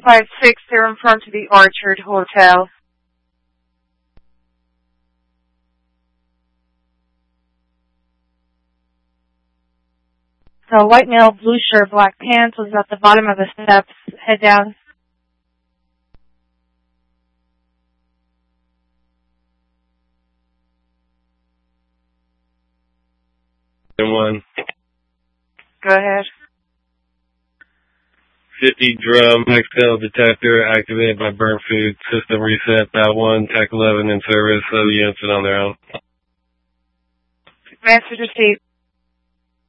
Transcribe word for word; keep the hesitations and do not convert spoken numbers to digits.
five six zero in front of the Orchard Hotel. So white male, blue shirt, black pants was at the bottom of the steps. Head down. One. Go ahead. fifty drum external detector activated by burnt food. System reset. Bat one, Tech eleven in service. Other units on their own. Message received.